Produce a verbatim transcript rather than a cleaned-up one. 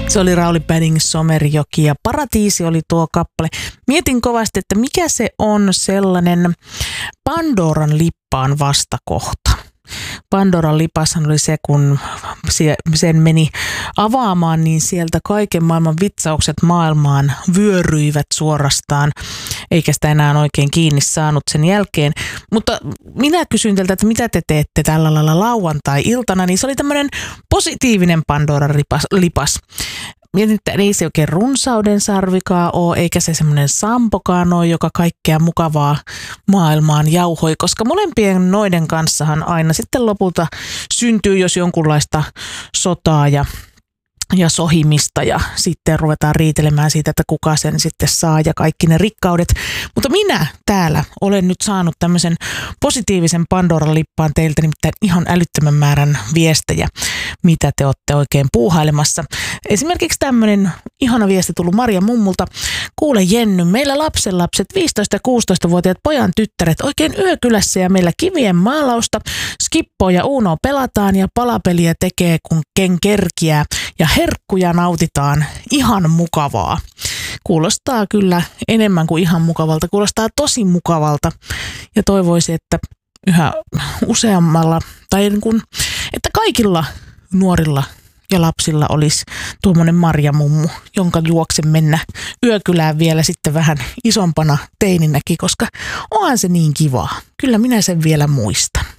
Se oli Rauli Padding, Somerjoki ja Paratiisi oli tuo kappale. Mietin kovasti, että mikä se on sellainen Pandoran lippaan vastakohta. Pandoran lipashan oli se, kun sen meni avaamaan, niin sieltä kaiken maailman vitsaukset maailmaan vyöryivät suorastaan, eikä sitä enää oikein kiinni saanut sen jälkeen. Mutta minä kysyin teiltä, että mitä te teette tällä lailla lauantai-iltana, niin se oli tämmöinen positiivinen Pandoran lipas. lipas. Mietin, että ei se oikein runsauden sarvikaan ole, eikä se semmoinen sampokaan ole, joka kaikkea mukavaa maailmaan jauhoi, koska molempien noiden kanssahan aina sitten lopulta syntyy, jos jonkunlaista sotaa ja ja sohimista ja sitten ruvetaan riitelemään siitä, että kuka sen sitten saa ja kaikki ne rikkaudet. Mutta minä täällä olen nyt saanut tämmöisen positiivisen Pandoran lippaan teiltä, nimittäin ihan älyttömän määrän viestejä, mitä te olette oikein puuhailemassa. Esimerkiksi tämmöinen ihana viesti tullut Marja mummulta. Kuule Jenny, meillä lapsenlapset, viisitoista- ja kuusitoistavuotiaat pojan tyttäret oikein yökylässä ja meillä kivien maalausta, skippoa ja uunoa pelataan ja palapeliä tekee kun ken kerkiää ja herkkuja nautitaan. Ihan mukavaa. Kuulostaa kyllä enemmän kuin ihan mukavalta. Kuulostaa tosi mukavalta ja toivoisin, että yhä useammalla tai niin kuin, että kaikilla nuorilla ja lapsilla olisi tuommoinen Marja-mummu, jonka juokse mennä yökylään vielä sitten vähän isompana teininäkin, koska onhan se niin kivaa. Kyllä minä sen vielä muistan.